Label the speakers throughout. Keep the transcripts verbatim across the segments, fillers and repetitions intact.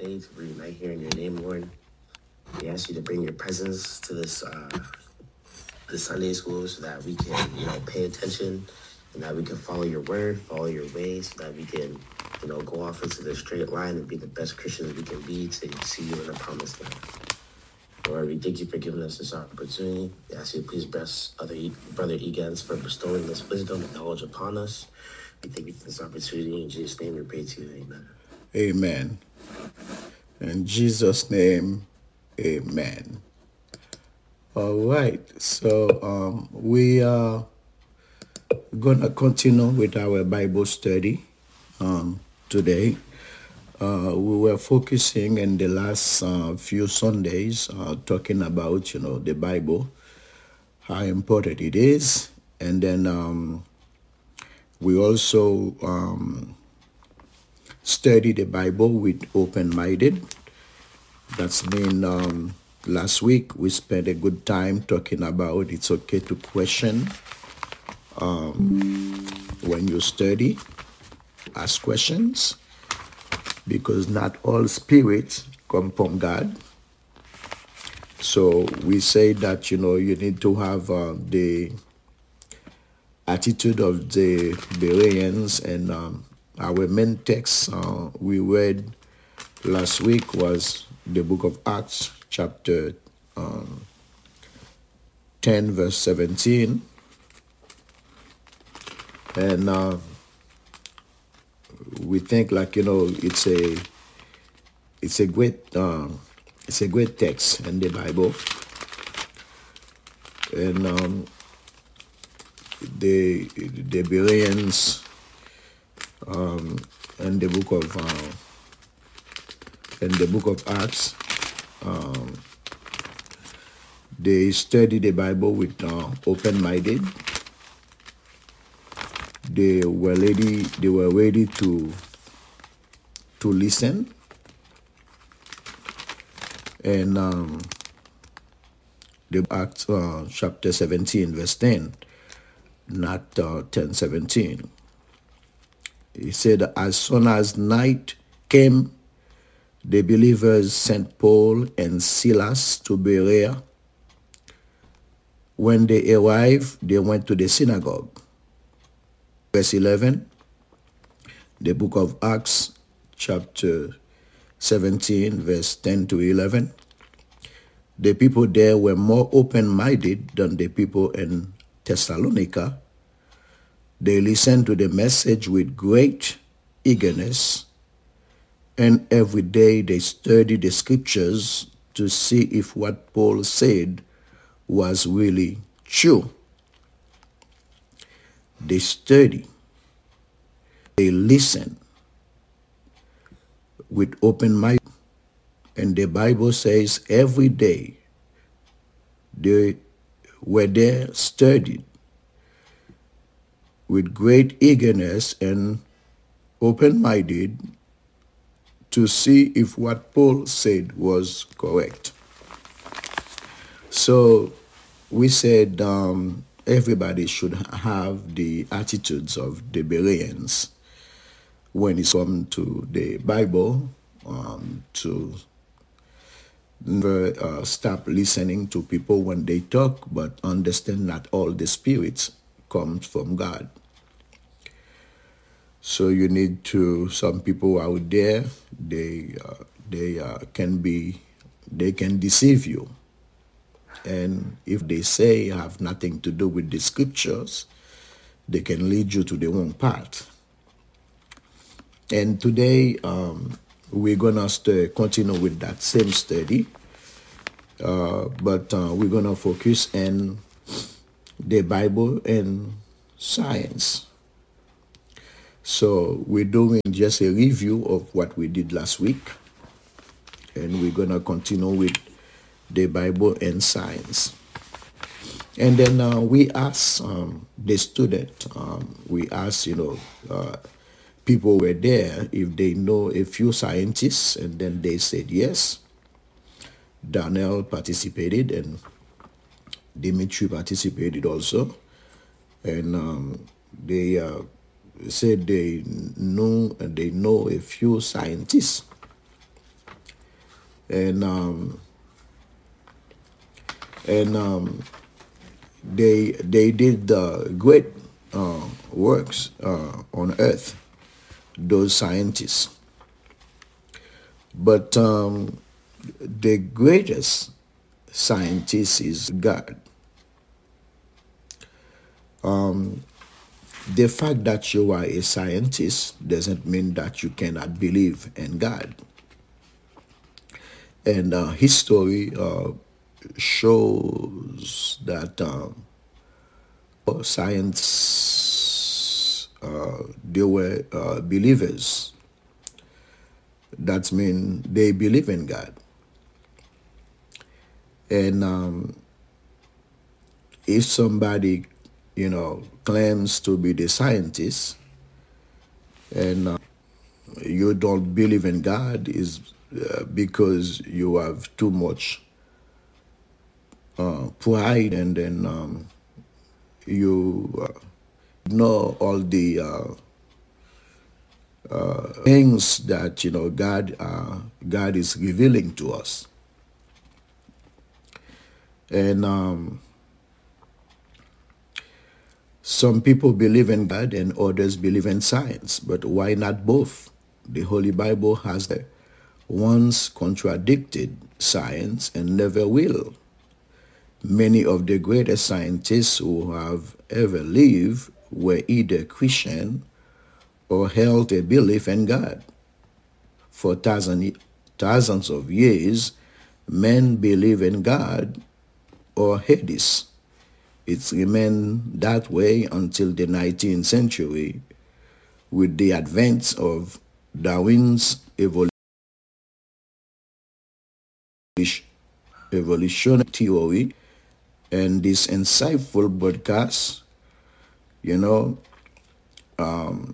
Speaker 1: day to reunite here in your name, Lord. We ask you to bring your presence to this uh, the Sunday school so that we can, you know, pay attention and that we can follow your word, follow your ways, so that we can, you know, go off into the straight line and be the best Christians we can be to see you in the promised land. Lord, we thank you for giving us this opportunity. We ask you to please bless other e- Brother Egans for bestowing this wisdom and knowledge upon us. We thank you for this opportunity. In Jesus' name we pray to you. Amen.
Speaker 2: Amen. In Jesus' name, amen. All right. So um, we are going to continue with our Bible study um, today. Uh, we were focusing in the last uh, few Sundays uh, talking about, you know, the Bible, how important it is. And then um, we also um, study the Bible with open-minded. That's mean um, last week we spent a good time talking about it's okay to question um, when you study, ask questions, because not all spirits come from God. So we say that, you know, you need to have uh, the attitude of the Bereans, and um, our main text uh, we read last week was the book of Acts, chapter um, ten, verse seventeen. And uh, we think, like, you know, it's a it's a great uh, it's a great text in the Bible. And um, the the Bereans um, in the book of uh, in the book of Acts, um, they study the Bible with uh, open-minded. They were ready. They were ready to to listen. And um, the Acts uh, chapter seventeen, verse ten, not uh, ten seventeen. He said, as soon as night came, the believers sent Paul and Silas to Berea. When they arrived, they went to the synagogue. Verse eleven, the book of Acts, chapter seventeen, verse ten to eleven. The people there were more open-minded than the people in Thessalonica. They listened to the message with great eagerness, and every day they studied the scriptures to see if what Paul said was really true. They study, they listen with open mind. And the Bible says every day they were there studied with great eagerness and open-minded to see if what Paul said was correct. So we said um, everybody should have the attitudes of the Bereans when it comes to the Bible, um, to never uh, stop listening to people when they talk, but understand that all the spirits comes from God. So you need to, some people out there, they uh, they uh, can be, they can deceive you. And if they say have nothing to do with the scriptures, they can lead you to the wrong path. And today, um, we're going to continue with that same study, uh, but uh, we're going to focus on the Bible and science. So we're doing just a review of what we did last week, and we're going to continue with the Bible and science. And then uh, we asked um, the student, um, we asked, you know, uh, people were there if they know a few scientists, and then they said yes. Daniel participated, and Dimitri participated also. And um, they uh, said they know, and they know a few scientists. and um, and um, they they did uh, great uh, works uh, on Earth. Those scientists, but um, the greatest scientist is God. Um, the fact that you are a scientist doesn't mean that you cannot believe in God. And uh, history uh, shows that um, science, uh, they were uh, believers. That means they believe in God. And um, if somebody, you know, claims to be the scientist and uh, you don't believe in God, is uh, because you have too much uh, pride, and then um, you uh, know all the uh, uh, things that, you know, God uh, God is revealing to us. And um, some people believe in God and others believe in science, but why not both? The Holy Bible has once contradicted science and never will. Many of the greatest scientists who have ever lived were either Christian or held a belief in God. For thousand, thousands of years, men believe in God or Hades. It's remained that way until the nineteenth century, with the advent of Darwin's evolution, evolution theory, and this insightful broadcast. You know, um,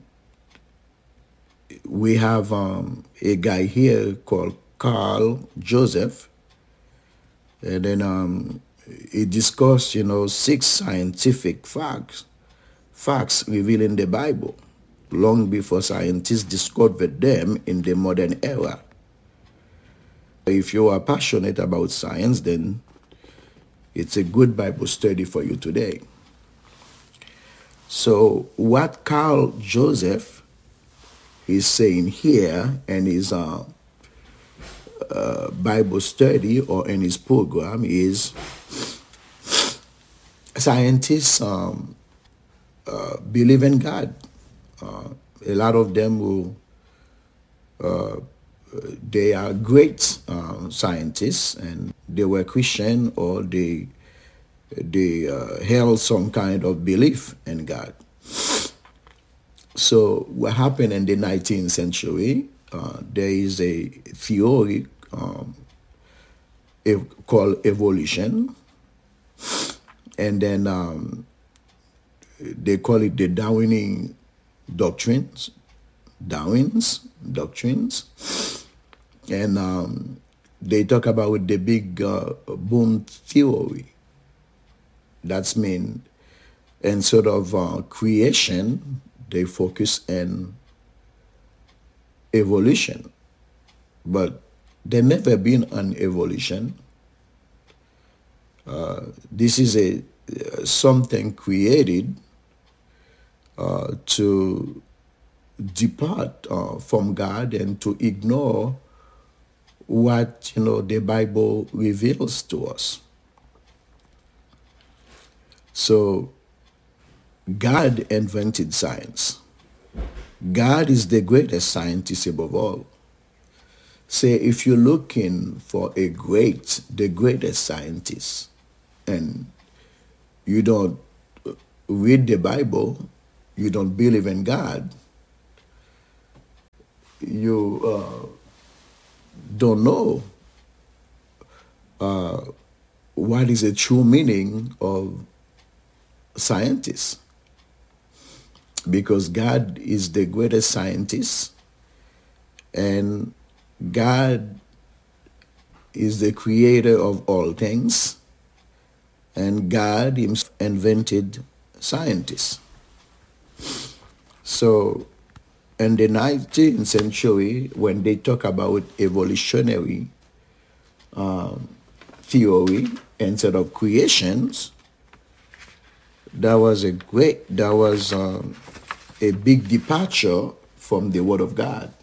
Speaker 2: we have um, a guy here called Carl Joseph, and then um, he discussed, you know, six scientific facts, facts revealing the Bible, long before scientists discovered them in the modern era. If you are passionate about science, then it's a good Bible study for you today. So what Carl Joseph is saying here in his uh, uh, Bible study or in his program is scientists um, uh, believe in God. Uh, a lot of them will, uh, they are great uh, scientists, and they were Christian or they they uh, held some kind of belief in God. So what happened in the nineteenth century, uh, there is a theory um, ev- called evolution, and then um, they call it the Darwinian doctrines, Darwin's doctrines, and um, they talk about the big uh, boom theory. That's mean instead of uh, creation, they focus on evolution, but there never been an evolution. Uh, this is a uh, something created uh, to depart uh, from God and to ignore what, you know, the Bible reveals to us. So God invented science. God is the greatest scientist above all. Say, if you're looking for a great, the greatest scientist, and you don't read the Bible, you don't believe in God, you uh, don't know uh, what is the true meaning of scientists. Because God is the greatest scientist, and God is the creator of all things, and God himself invented scientists. So in the nineteenth century, when they talk about evolutionary theory instead of creations, that was a great, that was um, a big departure from the Word of God.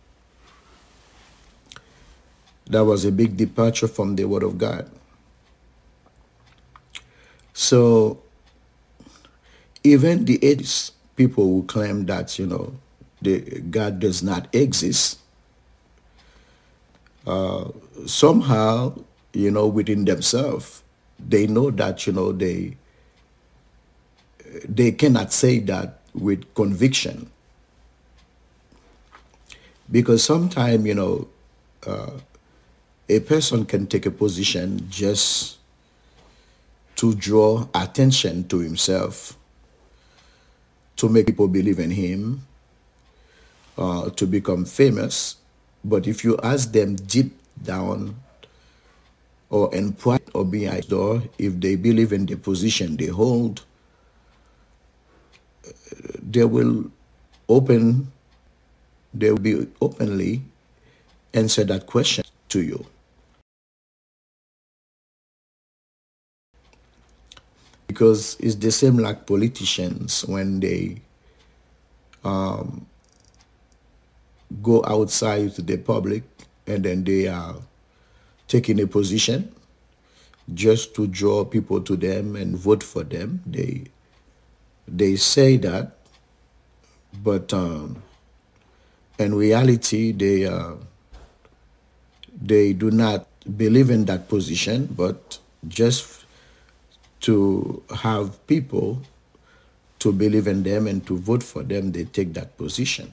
Speaker 2: That was a big departure from the Word of God. So even the atheists, people who claim that, you know, the God does not exist, uh, somehow, you know, within themselves, they know that, you know, they they cannot say that with conviction. Because sometimes, you know, uh, a person can take a position just to draw attention to himself, to make people believe in him, uh, to become famous. But if you ask them deep down or in pride or behind the door, if they believe in the position they hold, they will open, they will be openly answer that question to you. Because it's the same like politicians when they um, go outside to the public and then they are taking a position just to draw people to them and vote for them. They they say that, but um, in reality, they uh, they do not believe in that position, but just to have people to believe in them and to vote for them, they take that position.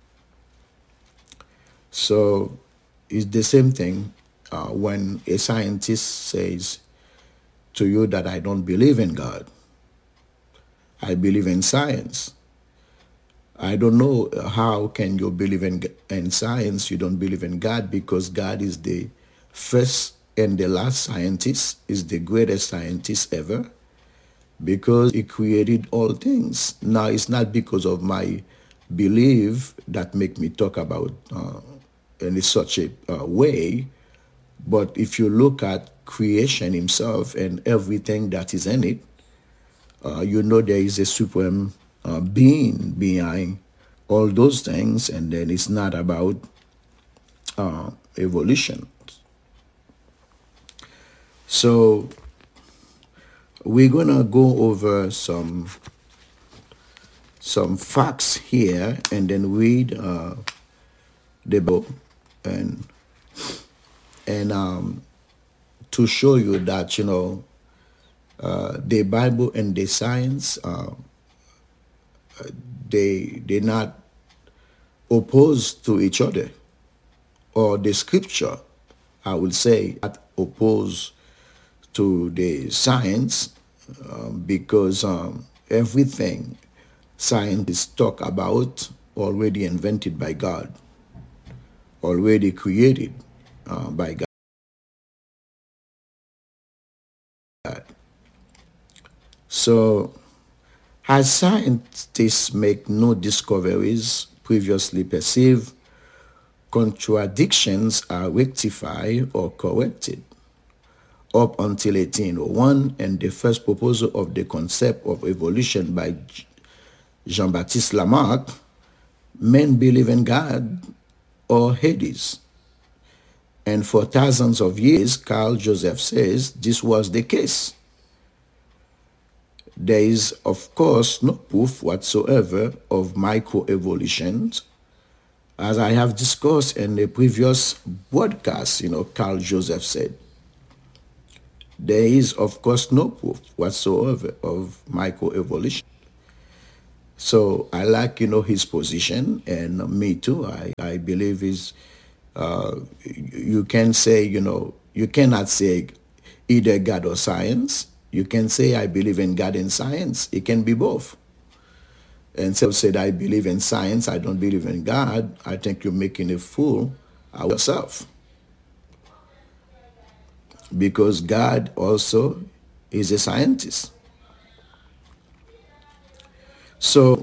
Speaker 2: So it's the same thing uh, when a scientist says to you that I don't believe in God, I believe in science. I don't know how can you believe in, in science, you don't believe in God, because God is the first and the last scientist, is the greatest scientist ever, because he created all things. Now, it's not because of my belief that make me talk about uh, in such a uh, way, but if you look at creation himself and everything that is in it, uh, you know there is a supreme uh, being behind all those things, and then it's not about uh, evolution. So we're gonna go over some some facts here and then read uh, the book and and um, to show you that, you know, uh, the Bible and the science, uh, they they're not opposed to each other, or the scripture, I would say, not opposed to the science, um, because um, everything scientists talk about already invented by God, already created uh, by God. So, as scientists make no discoveries previously perceived, contradictions are rectified or corrected. Up until eighteen oh one and the first proposal of the concept of evolution by Jean-Baptiste Lamarck, men believe in God or Hades. And for thousands of years, Carl Joseph says this was the case. There is, of course, no proof whatsoever of microevolutions. As I have discussed in the previous broadcast, you know, Carl Joseph said, there is, of course, no proof whatsoever of microevolution. So I like, you know, his position, and me too. I, I believe is, uh, you can say, you know, you cannot say either God or science. You can say I believe in God and science. It can be both. And so said I believe in science, I don't believe in God. I think you're making a fool of yourself. Because God also is a scientist. So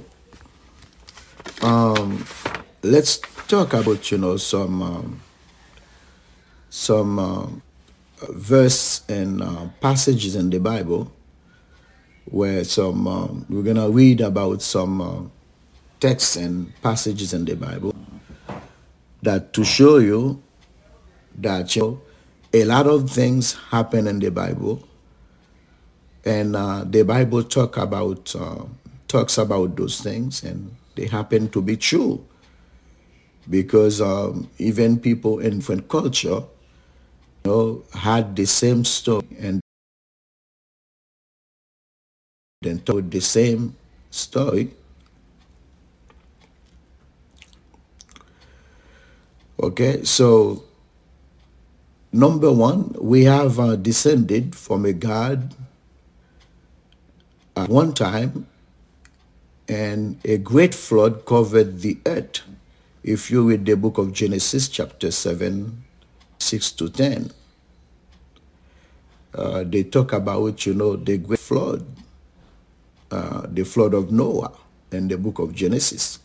Speaker 2: um, let's talk about, you know, some um, some um, verse and uh, passages in the Bible where some um, we're gonna read about some uh, texts and passages in the Bible that to show you that you know, a lot of things happen in the Bible, and uh, the Bible talk about uh, talks about those things, and they happen to be true because um, even people in different culture, you know, had the same story and then told the same story. Okay, so number one, we have uh, descended from a God at one time, and a great flood covered the earth. If you read the book of Genesis, chapter seven, six to ten, uh, they talk about, you know, the great flood, uh, the flood of Noah in the book of Genesis.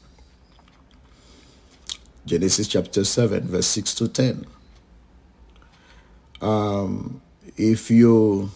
Speaker 2: Genesis chapter seven, verse six to ten. Um, if you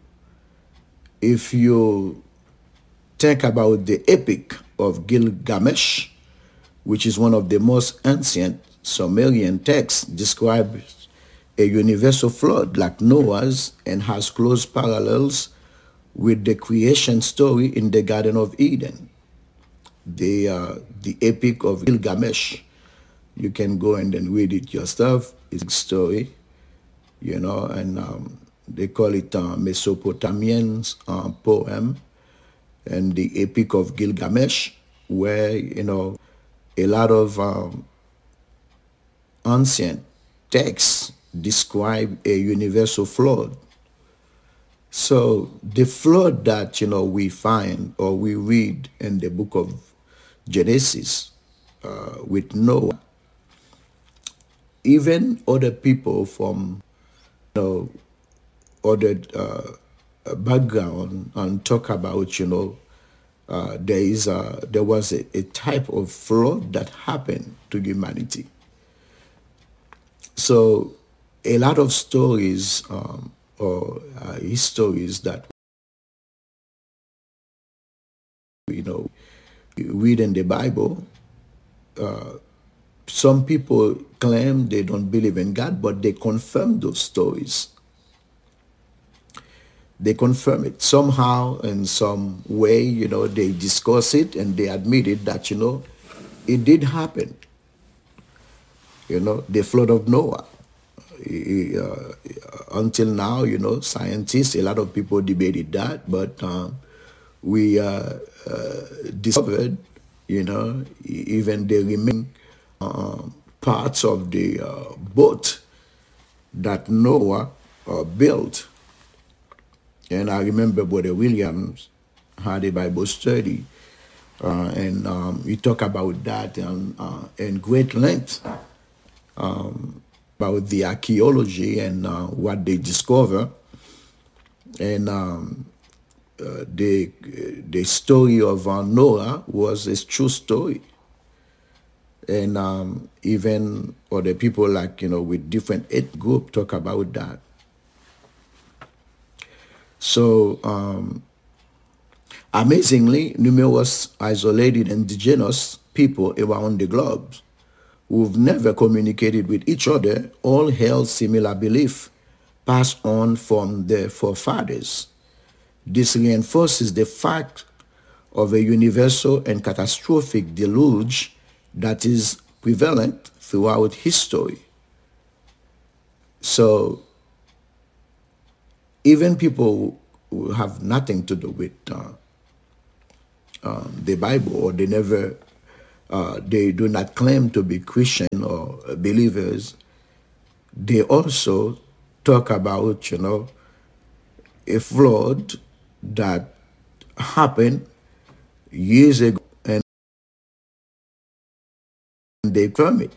Speaker 2: if you think about the epic of Gilgamesh, which is one of the most ancient Sumerian texts, describes a universal flood like Noah's and has close parallels with the creation story in the Garden of Eden. The uh, the epic of Gilgamesh, you can go and then read it yourself. It's a story, you know, and um, they call it uh, Mesopotamian uh, poem, and the epic of Gilgamesh, where, you know, a lot of um, ancient texts describe a universal flood. So the flood that, you know, we find or we read in the book of Genesis uh, with Noah, even other people from, you know, other uh, background and talk about, you know, uh, there is a, there was a, a type of flood that happened to humanity. So a lot of stories um, or uh, histories that, you know, read in the Bible, uh, some people claim they don't believe in God, but they confirm those stories. They confirm it somehow in some way, you know, they discuss it and they admit it that, you know, it did happen. You know, the flood of Noah. Uh, until now, you know, scientists, a lot of people debated that, but um, we uh, uh, discovered, you know, even the remaining uh, parts of the uh, boat that Noah uh, built. And I remember Brother Williams had a Bible study, uh, and um, he talked about that in, uh, in great length, um, about the archaeology and uh, what they discover. And um, uh, the, the story of uh, Noah was a true story. And um, even other people, like, you know, with different ethnic group talk about that. So, um, amazingly, numerous isolated indigenous people around the globe who've never communicated with each other all held similar belief passed on from their forefathers. This reinforces the fact of a universal and catastrophic deluge that is prevalent throughout history. So even people who have nothing to do with uh, uh, the Bible, or they never, uh, they do not claim to be Christian or believers, they also talk about, you know, a flood that happened years ago, and they confirm it.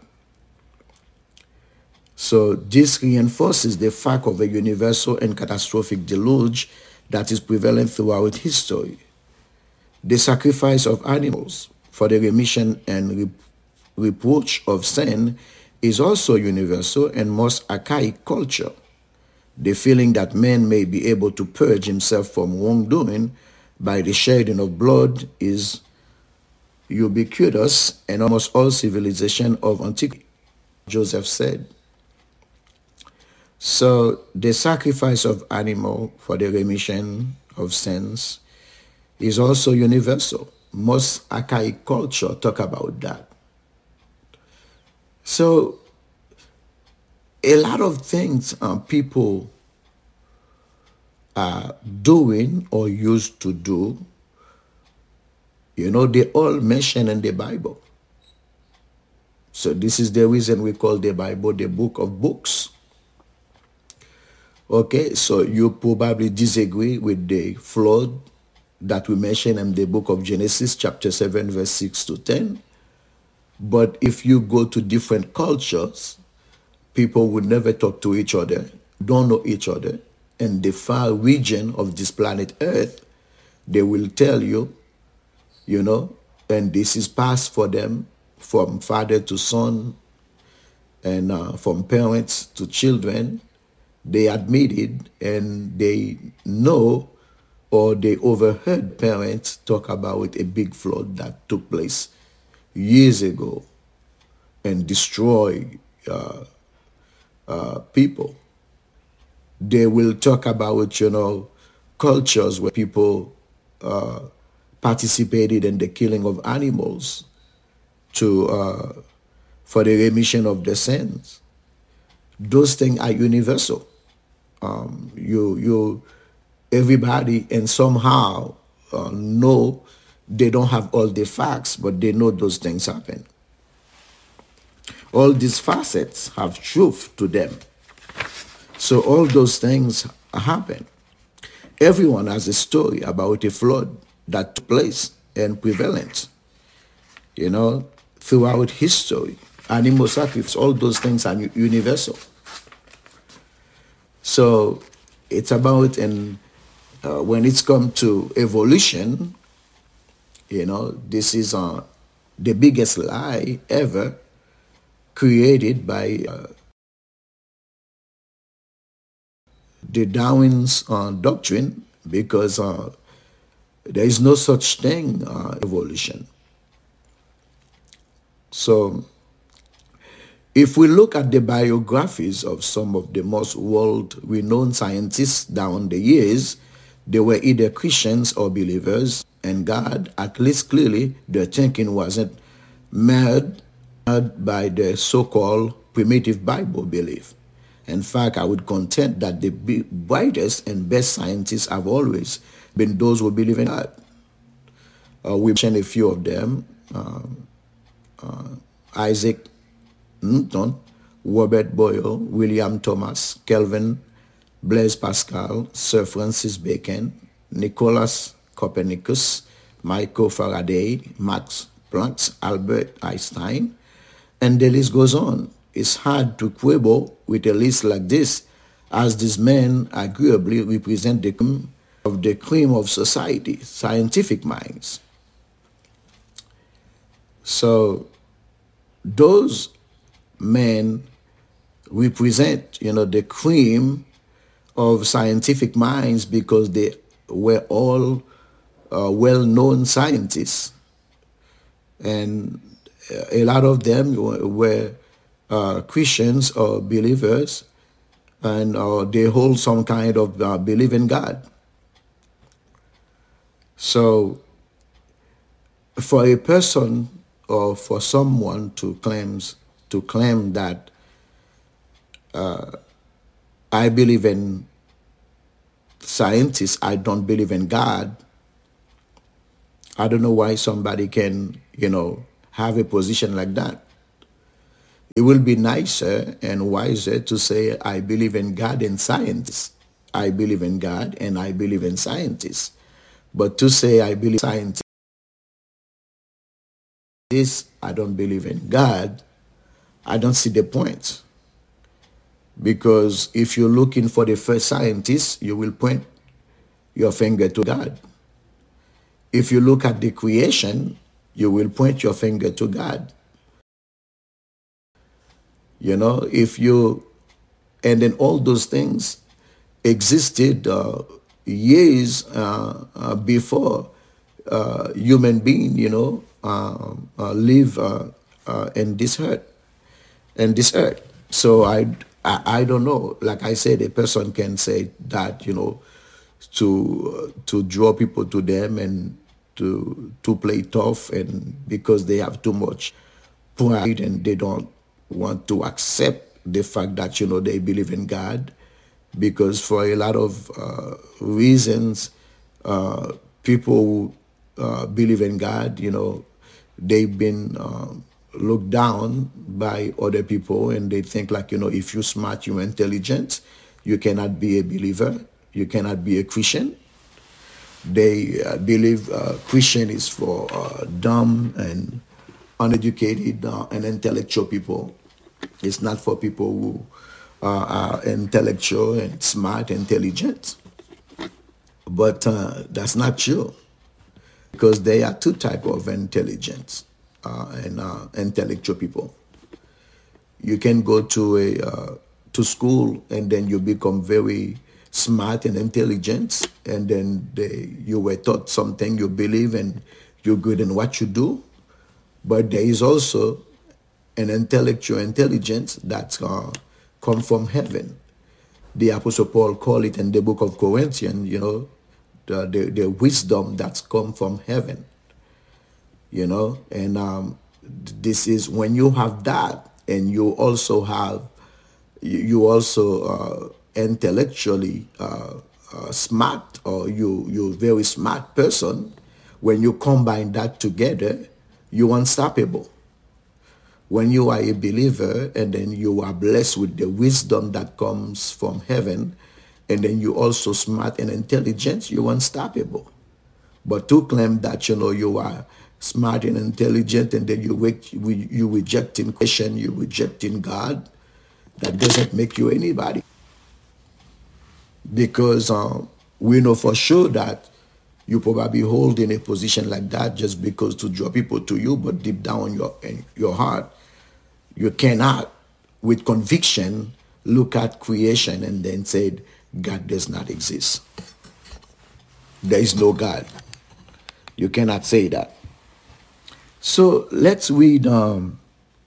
Speaker 2: So this reinforces the fact of a universal and catastrophic deluge that is prevalent throughout history. The sacrifice of animals for the remission and rep reproach of sin is also universal and most archaic culture. the feeling that man may be able to purge himself from wrongdoing by the shedding of blood is ubiquitous in almost all civilization of antiquity, Joseph said. So the sacrifice of animal for the remission of sins is also universal. Most archaic culture talk about that. So a lot of things um, people are doing or used to do, you know, they all mentioned in the Bible. So this is the reason we call the Bible the book of books. Okay, so you probably disagree with the flood that we mentioned in the book of Genesis, chapter seven, verse six to ten. But if you go to different cultures, people would never talk to each other, don't know each other. In the far region of this planet Earth, they will tell you, you know, and this is passed for them from father to son and uh, from parents to children. They admitted and they know or they overheard parents talk about a big flood that took place years ago and destroyed uh, uh, people. They will talk about, you know, cultures where people uh, participated in the killing of animals to uh, for the remission of the sins. Those things are universal. Um, you, you, everybody, and somehow uh, know they don't have all the facts, but they know those things happen. All these facets have truth to them. So all those things happen. Everyone has a story about a flood that took place and prevalent, you know, throughout history. Animal sacrifice, all those things are universal. So it's about, and uh, when it's come to evolution, you know, this is uh, the biggest lie ever created by uh, the Darwin's uh, doctrine, because uh, there is no such thing, uh, evolution. So if we look at the biographies of some of the most world-renowned scientists down the years, they were either Christians or believers in God. At least clearly their thinking wasn't marred by the so-called primitive Bible belief. In fact, I would contend that the brightest and best scientists have always been those who believe in God. Uh, we mentioned a few of them. Um, uh, Isaac Newton, Robert Boyle, William Thomas, Kelvin, Blaise Pascal, Sir Francis Bacon, Nicholas Copernicus, Michael Faraday, Max Planck, Albert Einstein, and the list goes on. It's hard to quibble with a list like this, as these men agreeably represent the cream of the cream of society, scientific minds. So those men represent, you know, the cream of scientific minds because they were all uh, well-known scientists. And a lot of them were uh, Christians or believers, and uh, they hold some kind of uh, belief in God. So for a person or for someone to claims to claim that uh, I believe in scientists, I don't believe in God, I don't know why somebody can, you know, have a position like that. It will be nicer and wiser to say, I believe in God and scientists. I believe in God and I believe in scientists. But to say I believe in scientists, I don't believe in God, I don't see the point. Because if you're looking for the first scientist, you will point your finger to God. If you look at the creation, you will point your finger to God. You know, if you, and then all those things, existed uh, years uh, uh, before uh, human being, you know, um, uh, live uh, uh, in this earth, in this earth. So I, I, I don't know. Like I said, a person can say that, you know, to uh, to draw people to them and to to play tough, and because they have too much pride and they don't want to accept the fact that, you know, they believe in God, because for a lot of uh, reasons, uh, people who uh, believe in God, you know, they've been um, looked down by other people, and they think like, you know, if you're smart, you're intelligent, you cannot be a believer, you cannot be a Christian. They uh, believe uh, Christian is for uh, dumb and uneducated uh, and intellectual people. It's not for people who uh, are intellectual and smart, intelligent. But uh, that's not true, because there are two types of intelligence uh, and uh, intellectual people. You can go to a uh, to school and then you become very smart and intelligent, and then they, you were taught something, you believe, and you're good in what you do. But there is also an intellectual intelligence that uh, come from heaven. The Apostle Paul called it in the book of Corinthians, you know, the, the, the wisdom that's come from heaven, you know. And um, this is when you have that, and you also have, you, you also uh, intellectually uh, uh, smart, or you, you're a very smart person. When you combine that together, you're unstoppable. When you are a believer and then you are blessed with the wisdom that comes from heaven, and then you also smart and intelligent, you're unstoppable. But to claim that, you know, you are smart and intelligent, and then you you rejecting Christian, you rejecting God, that doesn't make you anybody. Because um, we know for sure that you probably hold in a position like that just because to draw people to you, but deep down in your, in your heart, you cannot, with conviction, look at creation and then say, God does not exist. There is no God. You cannot say that. So let's read, um,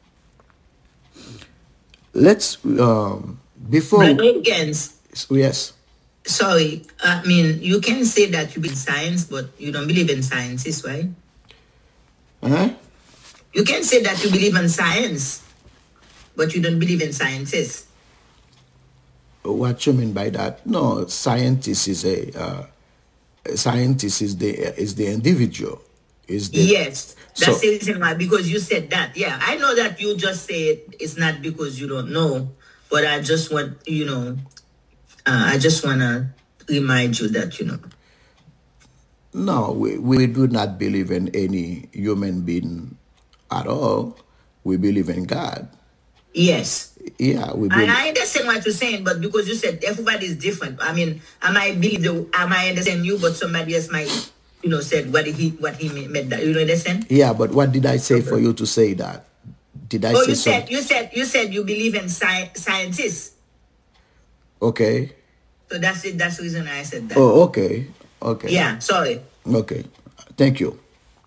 Speaker 2: let's, um, before...
Speaker 3: Against,
Speaker 2: yes.
Speaker 3: Sorry, I mean, you can say that you believe in science, but you don't believe in sciences, right?
Speaker 2: Huh?
Speaker 3: You can say that you believe in science, but you don't believe in scientists.
Speaker 2: What you mean by that? No, scientist is a uh, scientist is the is the individual. Is the
Speaker 3: yes, that's
Speaker 2: so,
Speaker 3: the reason why. Because you said that. Yeah, I know that you just said it's not because you don't know, but I just want you know, uh, I just wanna remind you that you know.
Speaker 2: No, we we do not believe in any human being at all. We believe in God.
Speaker 3: Yes.
Speaker 2: Yeah, we
Speaker 3: believe.
Speaker 2: And
Speaker 3: I understand what you're saying, but because you said everybody is different. I mean, I might believe the, I might understand you, but somebody else might, you know, said what he what he meant that. You know understand?
Speaker 2: Yeah, but what did I say okay. for you to say that? Did I
Speaker 3: oh,
Speaker 2: say
Speaker 3: you
Speaker 2: something?
Speaker 3: said you said you said you believe in sci- scientists.
Speaker 2: Okay.
Speaker 3: So that's it. That's the reason I said that.
Speaker 2: Oh, okay. Okay.
Speaker 3: Yeah. Sorry.
Speaker 2: Okay. Thank you.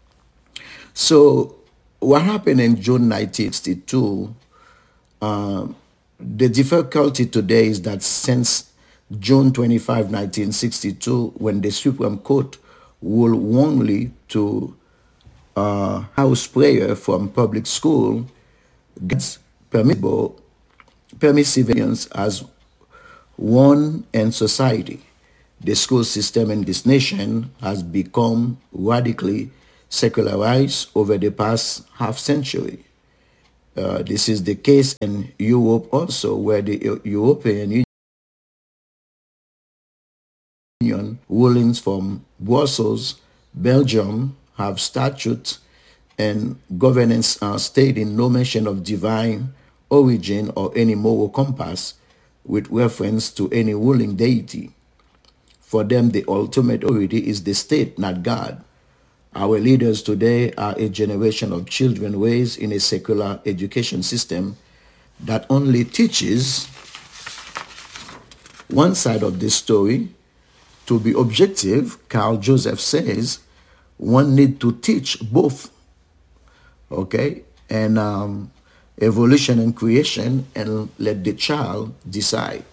Speaker 2: So what happened in June nineteen sixty-two? Um, the difficulty today is that since June twenty-fifth, nineteen sixty-two, when the Supreme Court ruled wrongly to uh, house prayer from public school, gets permissible, permissive as one in society. The school system in this nation has become radically secularized over the past half century. Uh, this is the case in Europe also, where the European Union rulings from Brussels, Belgium have statutes and governance uh, stating no mention of divine origin or any moral compass with reference to any ruling deity. For them, the ultimate authority is the state, not God. Our leaders today are a generation of children raised in a secular education system that only teaches one side of this story. To be objective, Carl Joseph says one need to teach both, okay, and um, evolution and creation, and let the child decide.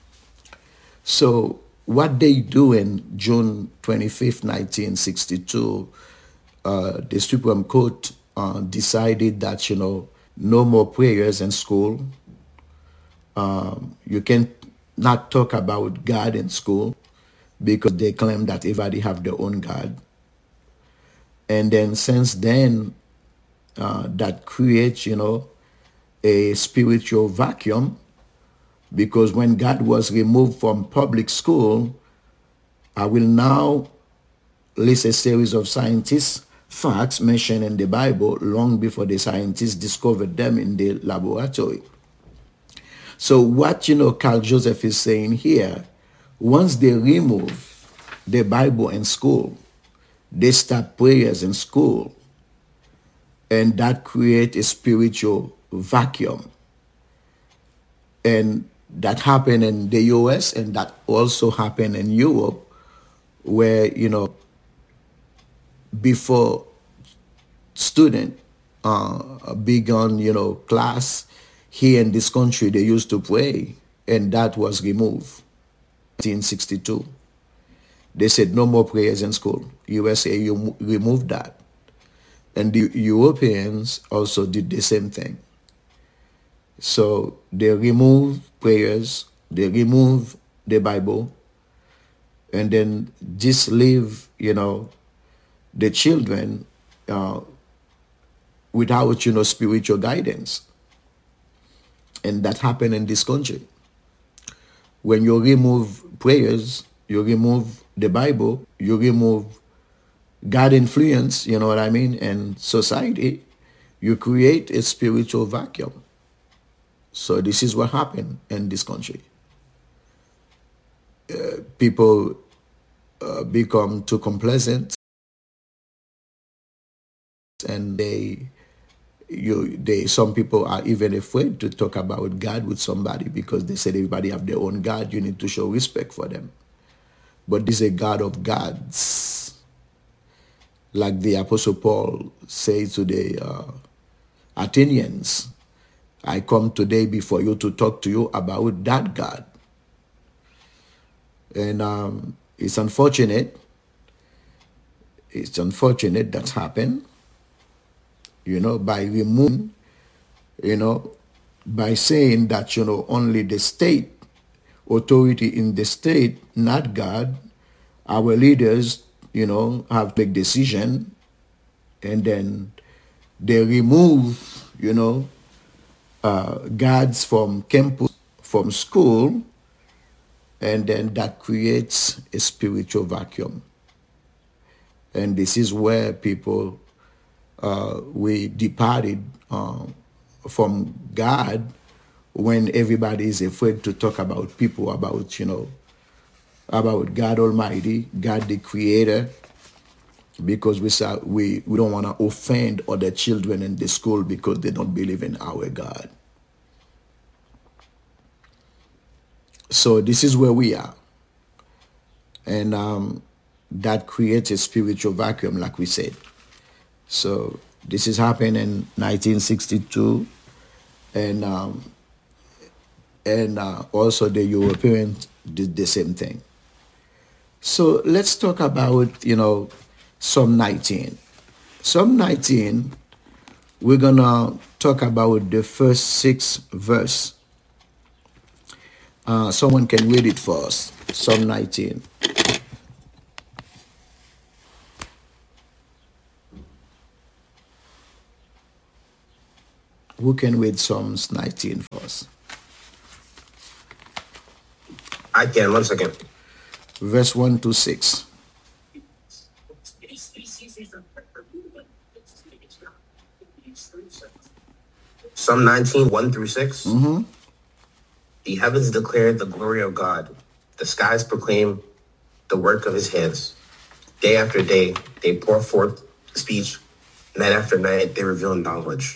Speaker 2: So what they do in June twenty-fifth, nineteen sixty-two, uh, the Supreme Court uh, decided that, you know, no more prayers in school. Um, you can not talk about God in school, because they claim that everybody have their own God. And then since then, uh, that creates, you know, a spiritual vacuum, because when God was removed from public school, I will now list a series of scientists' facts mentioned in the Bible long before the scientists discovered them in the laboratory. So what, you know, Carl Joseph is saying here, once they remove the Bible in school, they start prayers in school, and that creates a spiritual vacuum. And that happened in the U S, and that also happened in Europe, where, you know, before student uh, began, you know, class here in this country, they used to pray, and that was removed. nineteen sixty-two. They said no more prayers in school. U S A, you removed that. And the Europeans also did the same thing. So they removed prayers, they removed the Bible, and then just leave, you know, the children uh, without, you know, spiritual guidance. And that happened in this country. When you remove prayers, you remove the Bible, you remove God influence, you know what I mean, and society, you create a spiritual vacuum. So this is what happened in this country. Uh, people uh, become too complacent, and they, you, they, some people are even afraid to talk about God with somebody, because they said everybody have their own God. You need to show respect for them. But this is a God of gods, like the Apostle Paul says to the uh, Athenians, I come today before you to talk to you about that God. And um, it's unfortunate. It's unfortunate that's happened, you know, by removing, you know, by saying that, you know, only the state, authority in the state, not God, our leaders, you know, have to make decision, and then they remove, you know, uh, guards from campus, from school, and then that creates a spiritual vacuum. And this is where people, uh, we departed uh, from God, when everybody is afraid to talk about people, about, you know, about God Almighty, God the Creator, because we say we, we don't want to offend other children in the school because they don't believe in our God. So this is where we are. And um, that creates a spiritual vacuum, like we said. So this is happened in nineteen sixty-two, and um, and uh, also the Europeans did the same thing. So let's talk about, you know, Psalm nineteen. Psalm nineteen, we're gonna talk about the first six verse. Uh, someone can read it for us. Psalm nineteen. Who can read Psalms nineteen for us?
Speaker 1: I can. One second.
Speaker 2: Verse one to six.
Speaker 1: Psalm nineteen, one through six.
Speaker 2: Mm-hmm.
Speaker 1: The heavens declare the glory of God. The skies proclaim the work of his hands. Day after day, they pour forth speech. Night after night, they reveal knowledge.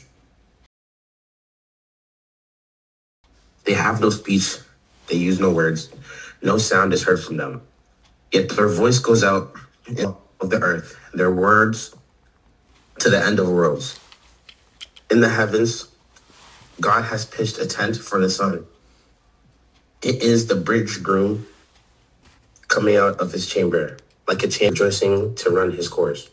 Speaker 1: They have no speech. They use no words. No sound is heard from them. Yet their voice goes out of the earth, their words to the end of worlds. In the heavens, God has pitched a tent for the sun. It is the bridegroom coming out of his chamber, like a chamber rejoicing to run his course.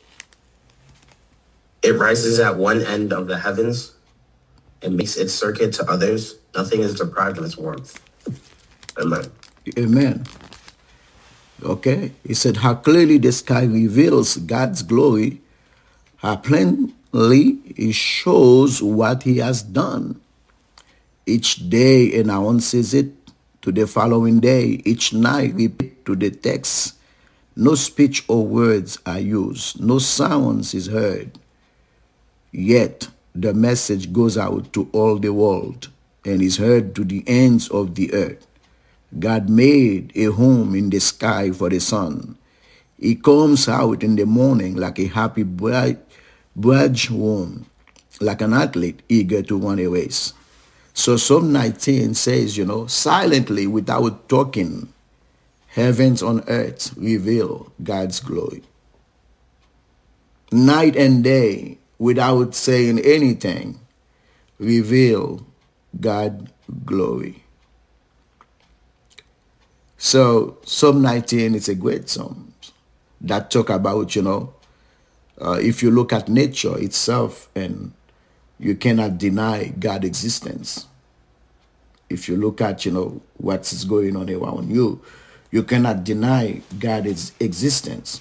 Speaker 1: It rises at one end of the heavens and makes its circuit to others. Nothing is deprived of its warmth. Amen.
Speaker 2: Amen. Okay. He said, how clearly the sky reveals God's glory, how plainly it shows what he has done. Each day announces it to the following day. Each night repeat to the text. No speech or words are used. No sounds is heard. Yet the message goes out to all the world and is heard to the ends of the earth. God made a home in the sky for the sun. He comes out in the morning like a happy bride, bridegroom, like an athlete eager to run a race. So Psalm nineteen says, you know, silently without talking, heavens on earth reveal God's glory. Night and day, without saying anything, reveal God's glory. So Psalm nineteen is a great psalm that talk about, you know, uh, if you look at nature itself, and you cannot deny God's existence. If you look at, you know, what is going on around you, you cannot deny God's existence.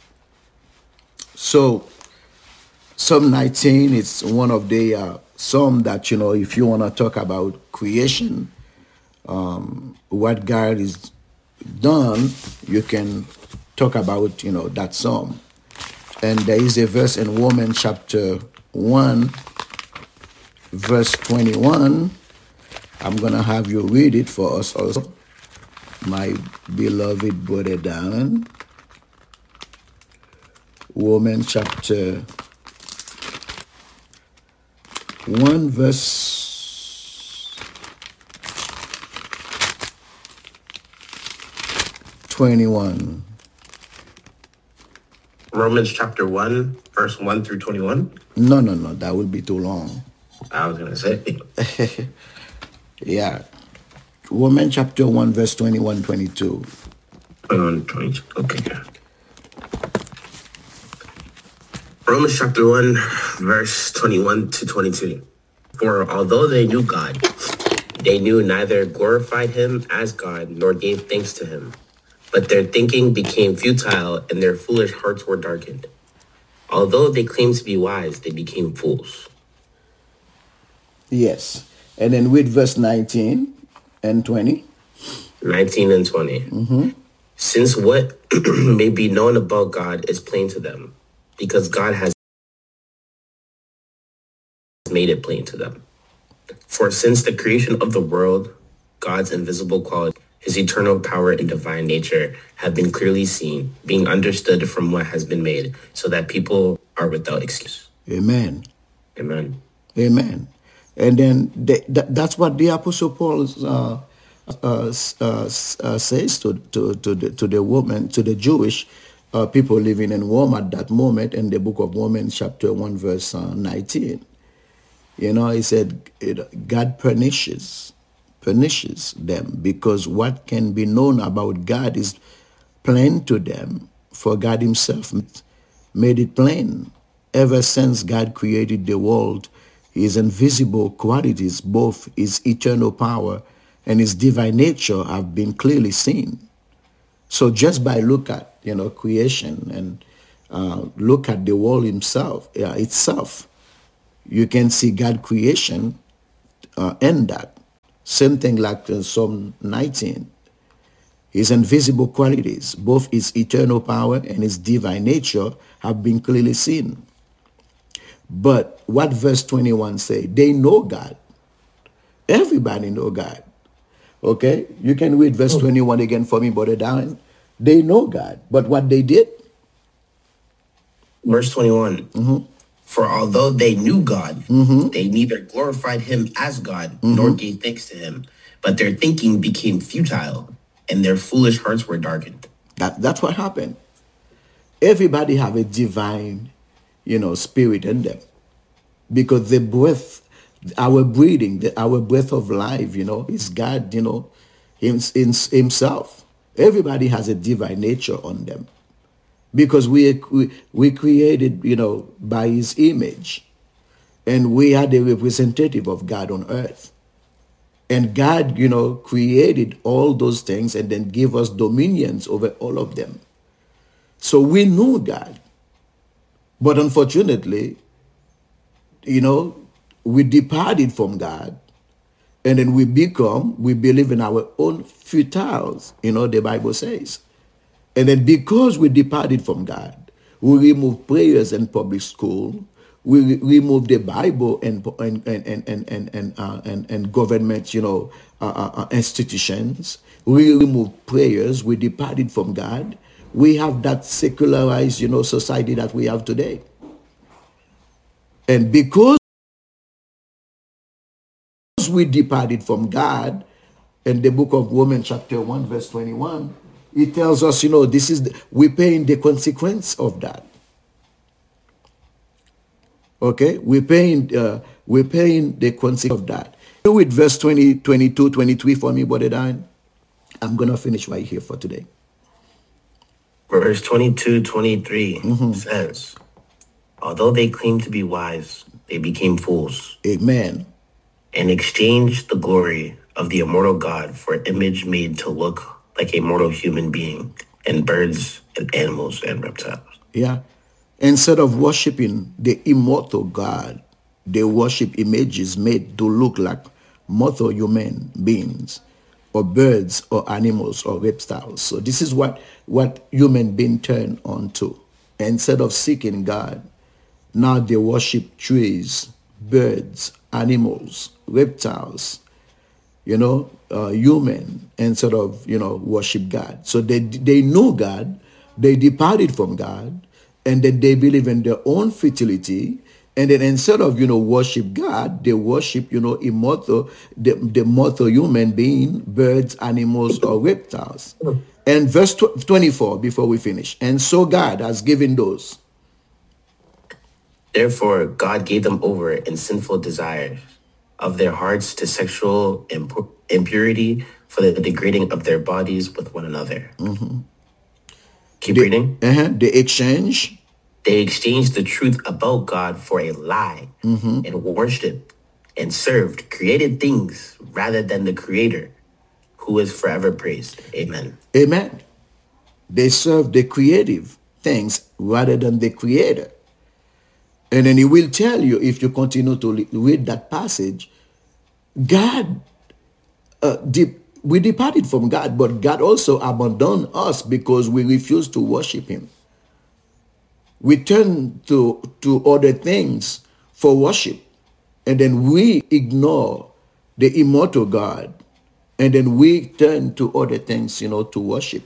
Speaker 2: So Psalm nineteen is one of the uh, psalm that, you know, if you want to talk about creation, um, what God is done, you can talk about, you know, that psalm. And there is a verse in Romans chapter one, verse twenty-one. I'm going to have you read it for us also, my beloved brother Darren. Romans chapter one, verse twenty-one.
Speaker 1: Romans chapter one, verse one through twenty-one.
Speaker 2: No, no, no, that would be too long.
Speaker 1: I was going to say.
Speaker 2: Yeah. Romans chapter one, verse twenty-one, twenty-two.
Speaker 1: twenty-one, twenty-two. Okay. Romans chapter one, verse twenty-one to twenty-two. For although they knew God, they knew neither glorified him as God nor gave thanks to him. But their thinking became futile and their foolish hearts were darkened. Although they claimed to be wise, they became fools.
Speaker 2: Yes. And then with verse nineteen and twenty.
Speaker 1: nineteen and twenty.
Speaker 2: Mm-hmm.
Speaker 1: Since what may be known about God is plain to them, because God has made it plain to them. For since the creation of the world, God's invisible quality, his eternal power and divine nature have been clearly seen, being understood from what has been made, so that people are without excuse.
Speaker 2: Amen.
Speaker 1: Amen.
Speaker 2: Amen. And then they, that, that's what the Apostle Paul uh, uh, uh, uh, says to to to the, to the woman, to the Jewish uh, people living in Rome at that moment, in the book of Romans, chapter one, verse uh, nineteen. You know, he said, God punishes, punishes them because what can be known about God is plain to them, for God himself made it plain. Ever since God created the world, his invisible qualities, both his eternal power and his divine nature, have been clearly seen. So just by look at, you know, creation and uh, look at the world himself, uh, itself, you can see God creation uh, in that. Same thing like uh, Psalm nineteen. His invisible qualities, both his eternal power and his divine nature, have been clearly seen. But what verse twenty-one say? They know God. Everybody know God. Okay? You can read verse twenty-one again for me, Brother Darren. They know God. But what they did?
Speaker 1: Verse twenty-one.
Speaker 2: Mm-hmm.
Speaker 1: For although they knew God,
Speaker 2: Mm-hmm.
Speaker 1: they neither glorified him as God
Speaker 2: Mm-hmm.
Speaker 1: nor gave thanks to him. But their thinking became futile, and their foolish hearts were darkened.
Speaker 2: That, that's what happened. Everybody have a divine, you know, spirit in them. Because the breath, our breathing, the, our breath of life, you know, is God, you know, him, himself. Everybody has a divine nature on them. Because we, we, we created, you know, by his image. And we are the representative of God on earth. And God, you know, created all those things and then gave us dominions over all of them. So we knew God. But unfortunately, you know, we departed from God. And then we become, we believe in our own futile, you know, the Bible says. And then because we departed from God, we remove prayers in public school. We re- remove the Bible and and and and and and and, uh, and, and government, you know, uh, uh, institutions. We remove prayers. We departed from God. We have that secularized, you know, society that we have today. And because we departed from God, in the book of Romans, chapter one, verse twenty-one, it tells us, you know, this is the, we're paying the consequence of that. Okay, we're paying, uh, we're paying the consequence of that. Do it, verse twenty, twenty-two, twenty-three for me, Brother Dan. I'm going to finish right here for today.
Speaker 1: Verse twenty-two, twenty-three mm-hmm. says, although they claimed to be wise, they became fools.
Speaker 2: Amen.
Speaker 1: And exchanged the glory of the immortal God for an image made to look like a mortal human being, and birds and animals and reptiles.
Speaker 2: Yeah. Instead of worshiping the immortal God, they worship images made to look like mortal human beings, or birds, or animals, or reptiles. So this is what, what human beings turn on to. Instead of seeking God, now they worship trees, birds, animals, reptiles, you know, uh, human, instead of, you know, worship God. So they, they knew God, they departed from God, and then they believe in their own fertility. And then instead of, you know, worship God, they worship, you know, immortal, the, the mortal human being, birds, animals, or reptiles. And verse twenty-four, before we finish. And so God has given those.
Speaker 1: Therefore, God gave them over in sinful desires of their hearts to sexual impu- impurity for the degrading of their bodies with one another.
Speaker 2: Mm-hmm.
Speaker 1: Keep
Speaker 2: they,
Speaker 1: reading.
Speaker 2: Uh-huh, they exchange.
Speaker 1: They exchanged the truth about God for a lie mm-hmm. and worshipped and served created things rather than the Creator, who is forever praised. Amen.
Speaker 2: Amen. They serve the creative things rather than the Creator. And then he will tell you, if you continue to read that passage, God, uh, de- we departed from God, but God also abandoned us because we refused to worship him. We turn to, to other things for worship, and then we ignore the immortal God, and then we turn to other things, you know, to worship.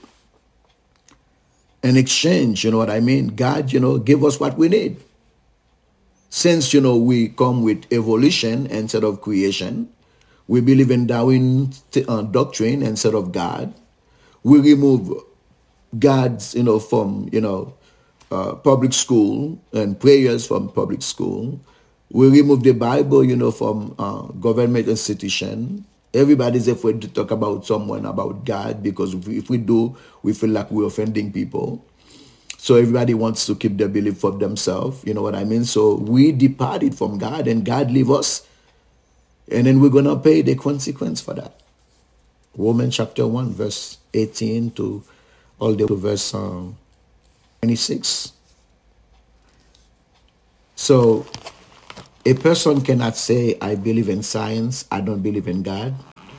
Speaker 2: In exchange, you know what I mean? God, you know, give us what we need. Since, you know, we come with evolution instead of creation, we believe in Darwin uh, doctrine instead of God. We remove God's, you know, from, you know, uh, public school and prayers from public school. We remove the Bible, you know, from uh, government institution. Everybody's afraid to talk about someone, about God, because if we, if we do, we feel like we're offending people. So everybody wants to keep their belief for themselves. You know what I mean? So we departed from God, and God leave us. And then we're going to pay the consequence for that. Romans chapter one, verse eighteen to all the way to verse um, twenty-six. So a person cannot say, I believe in science, I don't believe in God.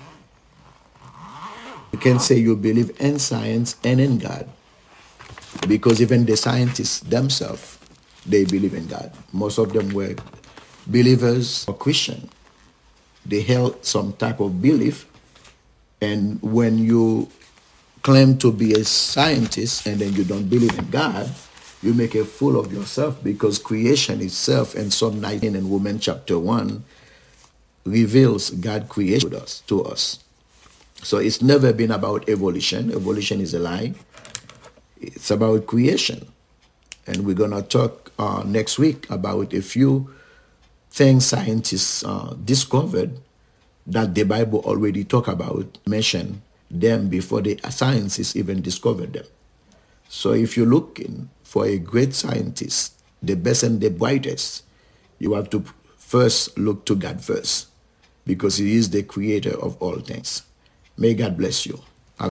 Speaker 2: You can say you believe in science and in God. Because even the scientists themselves, they believe in God. Most of them were believers or Christian. They held some type of belief. And when you claim to be a scientist and then you don't believe in God, you make a fool of yourself, because creation itself in Psalm nineteen and Romans chapter one reveals God created us to us. So it's never been about evolution. Evolution is a lie. It's about creation. And we're going to talk uh, next week about a few things scientists uh, discovered that the Bible already talk about, mention them before the scientists even discovered them. So if you're looking for a great scientist, the best and the brightest, you have to first look to God first, because he is the creator of all things. May God bless you. Have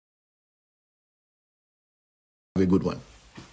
Speaker 2: a good one.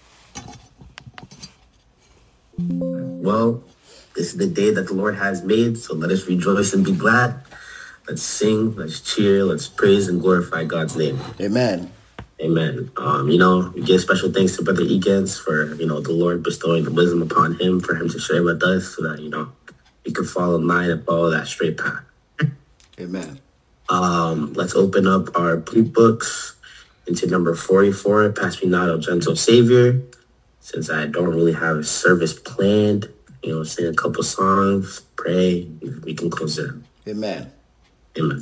Speaker 1: Well, this is the day that the Lord has made, so let us rejoice and be glad. Let's sing, let's cheer, let's praise and glorify God's name.
Speaker 2: Amen.
Speaker 1: Amen. Um, you know, we give special thanks to Brother Eakins for, you know, the Lord bestowing the wisdom upon him for him to share with us so that, you know, we can follow in line and follow that straight path.
Speaker 2: Amen.
Speaker 1: Um, let's open up our blue books into number forty-four, Pass Me Not, O Gentle Savior. Since I don't really have a service planned, you know, sing a couple songs, pray, we can close it.
Speaker 2: Amen.
Speaker 1: Amen.